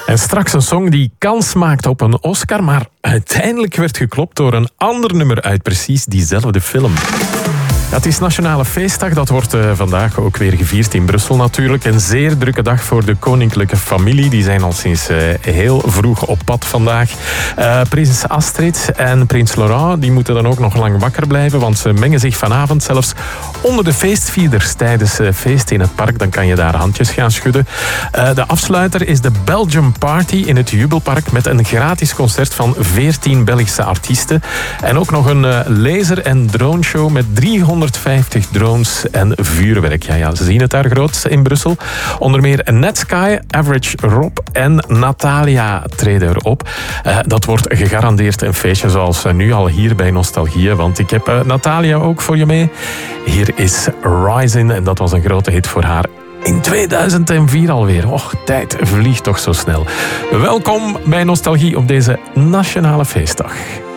En straks een song die kans maakt op een Oscar, maar uiteindelijk werd geklopt door een ander nummer uit precies diezelfde film. Het is Nationale Feestdag, dat wordt vandaag ook weer gevierd in Brussel natuurlijk. Een zeer drukke dag voor de koninklijke familie. Die zijn al sinds heel vroeg op pad vandaag. Prinses Astrid en prins Laurent die moeten dan ook nog lang wakker blijven, want ze mengen zich vanavond zelfs onder de feestvierders tijdens feesten in het park. Dan kan je daar handjes gaan schudden. De afsluiter is de Belgium Party in het Jubelpark met een gratis concert van 14 Belgische artiesten. En ook nog een laser- en droneshow met 350 drones en vuurwerk. Ja, ze zien het daar groot in Brussel. Onder meer Netsky, Average Rob en Natalia treden erop. Dat wordt gegarandeerd een feestje zoals nu al hier bij Nostalgie. Want ik heb Natalia ook voor je mee. Hier is Rising en dat was een grote hit voor haar. In 2004 alweer. Och, tijd vliegt toch zo snel. Welkom bij Nostalgie op deze Nationale Feestdag.